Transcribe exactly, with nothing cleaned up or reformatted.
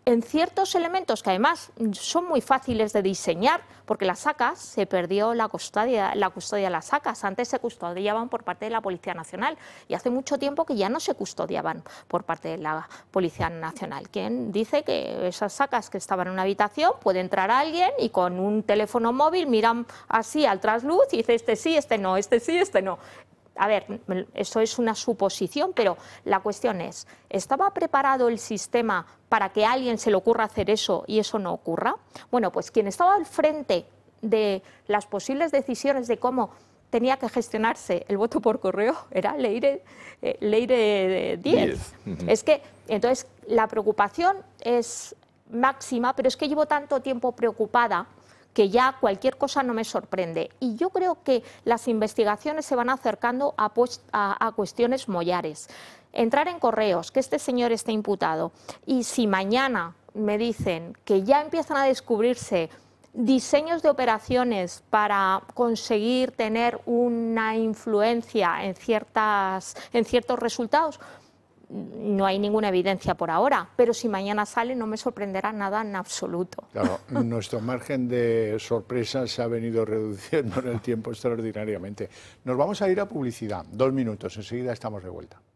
en ciertos elementos que además son muy fáciles de diseñar, porque las A C As se perdió la custodia, la custodia de las A C As, antes se custodiaban por parte de la Policía Nacional y hace mucho tiempo que ya no se custodiaban por parte de la Policía Nacional. Quien dice que esas A C As que estaban en una habitación puede entrar alguien y con un teléfono móvil miran así al trasluz y dice este sí, este no, este sí, este no. A ver, eso es una suposición, pero la cuestión es, ¿estaba preparado el sistema para que a alguien se le ocurra hacer eso y eso no ocurra? Bueno, pues quien estaba al frente de las posibles decisiones de cómo tenía que gestionarse el voto por correo era Leire, eh, Leire Díez. Uh-huh. Es que, entonces, la preocupación es máxima, pero es que llevo tanto tiempo preocupada que ya cualquier cosa no me sorprende. Y yo creo que las investigaciones se van acercando a, pues, a, a cuestiones mollares. Entrar en correos, que este señor esté imputado, y si mañana me dicen que ya empiezan a descubrirse diseños de operaciones para conseguir tener una influencia en, ciertas, en ciertos resultados, no hay ninguna evidencia por ahora, pero si mañana sale no me sorprenderá nada en absoluto. Claro, nuestro margen de sorpresa se ha venido reduciendo en el tiempo extraordinariamente. Nos vamos a ir a publicidad, dos minutos, enseguida estamos de vuelta.